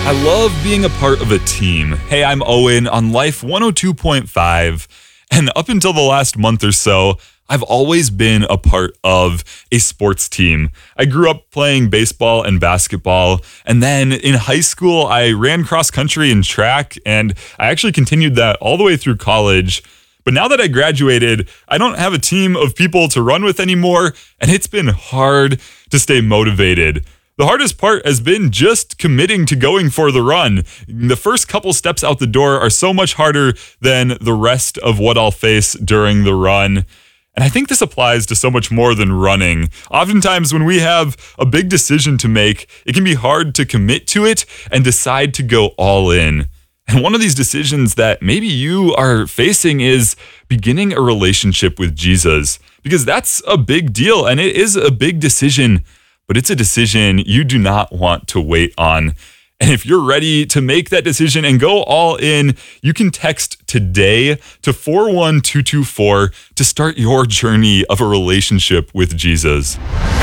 I love being a part of a team. Hey, I'm Owen on Life 102.5, and up until the last month or so, I've always been a part of a sports team. I grew up playing baseball and basketball, and then in high school, I ran cross country and track, and I actually continued that all the way through college. But now that I graduated, I don't have a team of people to run with anymore, and it's been hard to stay motivated. The hardest part has been just committing to going for the run. The first couple steps out the door are so much harder than the rest of what I'll face during the run. And I think this applies to so much more than running. Oftentimes when we have a big decision to make, it can be hard to commit to it and decide to go all in. And one of these decisions that maybe you are facing is beginning a relationship with Jesus, because that's a big deal and it is a big decision. But it's a decision you do not want to wait on. And if you're ready to make that decision and go all in, you can text today to 41224 to start your journey of a relationship with Jesus.